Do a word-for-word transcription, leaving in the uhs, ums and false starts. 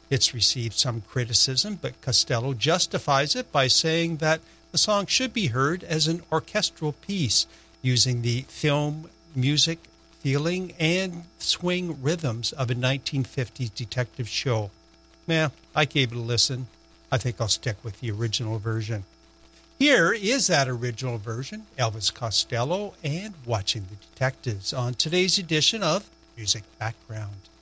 It's received some criticism, but Costello justifies it by saying that the song should be heard as an orchestral piece, using the film music, feeling, and swing rhythms of a nineteen fifties detective show. Yeah, I gave it a listen. I think I'll stick with the original version. Here is that original version, Elvis Costello and Watching the Detectives, on today's edition of Music Background.